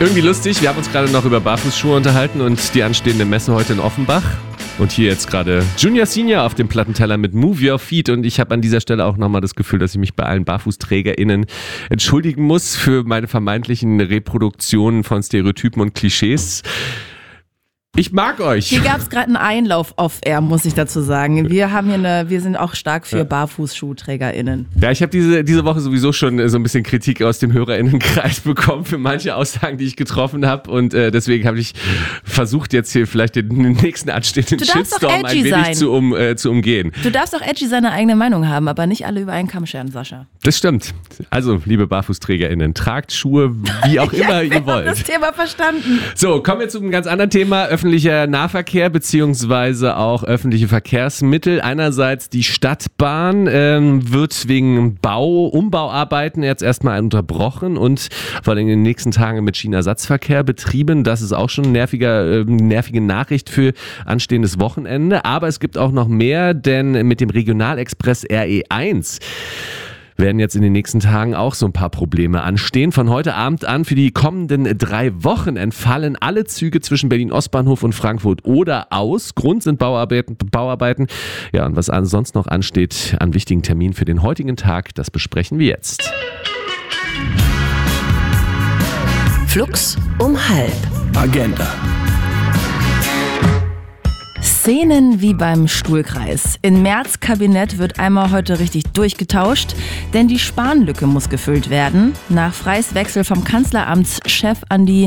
Irgendwie lustig, wir haben uns gerade noch über Barfußschuhe unterhalten und die anstehende Messe heute in Offenbach. Und hier jetzt gerade Junior Senior auf dem Plattenteller mit Move Your Feet. Und ich habe an dieser Stelle auch nochmal das Gefühl, dass ich mich bei allen BarfußträgerInnen entschuldigen muss für meine vermeintlichen Reproduktionen von Stereotypen und Klischees. Ich mag euch. Hier gab es gerade einen Einlauf off-air, muss ich dazu sagen. Wir sind auch stark für BarfußschuhträgerInnen. Ja, ich habe diese Woche sowieso schon so ein bisschen Kritik aus dem HörerInnenkreis bekommen für manche Aussagen, die ich getroffen habe. Und deswegen habe ich versucht, jetzt hier vielleicht den nächsten anstehenden Shitstorm ein wenig zu umgehen. Du darfst auch edgy seine eigene Meinung haben, aber nicht alle über einen Kamm scheren, Sascha. Das stimmt. Also, liebe BarfußträgerInnen, tragt Schuhe, wie auch immer ihr wollt. Das Thema verstanden. So, kommen wir zu einem ganz anderen Thema. Öffentlicher Nahverkehr beziehungsweise auch öffentliche Verkehrsmittel. Einerseits die Stadtbahn wird wegen Umbauarbeiten jetzt erstmal unterbrochen und vor allem in den nächsten Tagen mit Schienenersatzverkehr betrieben. Das ist auch schon eine nervige Nachricht für anstehendes Wochenende. Aber es gibt auch noch mehr, denn mit dem Regionalexpress RE1 werden jetzt in den nächsten Tagen auch so ein paar Probleme anstehen. Von heute Abend an für die kommenden 3 Wochen entfallen alle Züge zwischen Berlin-Ostbahnhof und Frankfurt oder aus. Grund sind Bauarbeiten. Ja, und was sonst noch ansteht an wichtigen Terminen für den heutigen Tag, das besprechen wir jetzt. Flux um 12. Agenda. Szenen wie beim Stuhlkreis. In Merz' Kabinett wird einmal heute richtig durchgetauscht, denn die Spahn-Lücke muss gefüllt werden. Nach Freys Wechsel vom Kanzleramtschef an die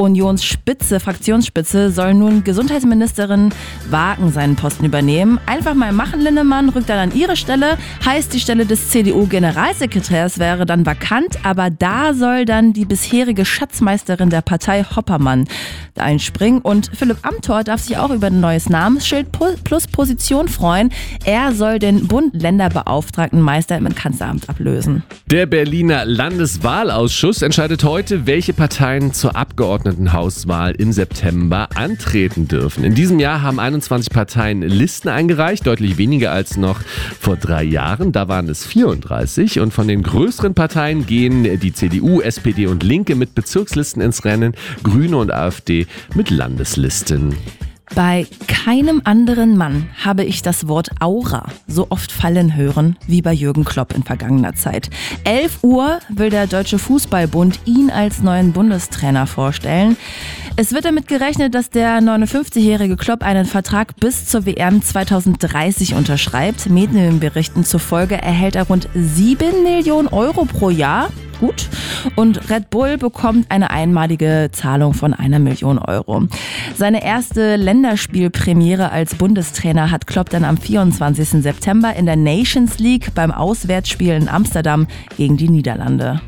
Fraktionsspitze, soll nun Gesundheitsministerin Wagen seinen Posten übernehmen. Einfach mal machen, Linnemann rückt dann an ihre Stelle. Heißt, die Stelle des CDU-Generalsekretärs wäre dann vakant, aber da soll dann die bisherige Schatzmeisterin der Partei Hoppermann einspringen. Und Philipp Amthor darf sich auch über ein neues Namensschild plus Position freuen. Er soll den Bund-Länder-Beauftragten Meister im Kanzleramt ablösen. Der Berliner Landeswahlausschuss entscheidet heute, welche Parteien zur Abgeordnetenhauswahl im September antreten dürfen. In diesem Jahr haben 21 Parteien Listen eingereicht, deutlich weniger als noch vor 3 Jahren. Da waren es 34 und von den größeren Parteien gehen die CDU, SPD und Linke mit Bezirkslisten ins Rennen, Grüne und AfD mit Landeslisten. Bei keinem anderen Mann habe ich das Wort Aura so oft fallen hören wie bei Jürgen Klopp in vergangener Zeit. 11 Uhr will der Deutsche Fußballbund ihn als neuen Bundestrainer vorstellen. Es wird damit gerechnet, dass der 59-jährige Klopp einen Vertrag bis zur WM 2030 unterschreibt. Medienberichten zufolge erhält er rund 7 Millionen Euro pro Jahr. Gut. Und Red Bull bekommt eine einmalige Zahlung von 1 Million Euro. Seine erste Länderspielpremiere als Bundestrainer hat Klopp dann am 24. September in der Nations League beim Auswärtsspiel in Amsterdam gegen die Niederlande.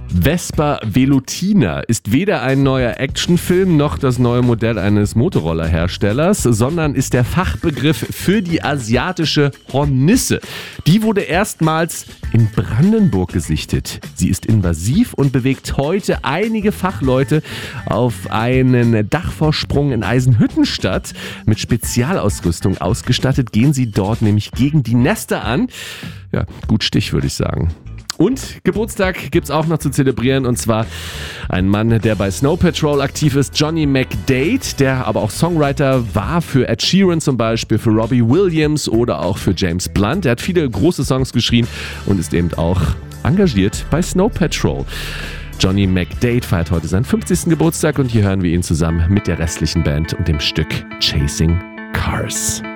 Vespa Velutina ist weder ein neuer Actionfilm noch das neue Modell eines Motorrollerherstellers, sondern ist der Fachbegriff für die asiatische Hornisse. Die wurde erstmals in Brandenburg gesichtet. Sie ist invasiv und bewegt heute einige Fachleute auf einen Dachvorsprung in Eisenhüttenstadt. Mit Spezialausrüstung ausgestattet gehen sie dort nämlich gegen die Nester an. Ja, gut Stich, würde ich sagen. Und Geburtstag gibt's auch noch zu zelebrieren, und zwar ein Mann, der bei Snow Patrol aktiv ist, Johnny McDade, der aber auch Songwriter war für Ed Sheeran zum Beispiel, für Robbie Williams oder auch für James Blunt. Er hat viele große Songs geschrieben und ist eben auch engagiert bei Snow Patrol. Johnny McDade feiert heute seinen 50. Geburtstag und hier hören wir ihn zusammen mit der restlichen Band und dem Stück Chasing Cars.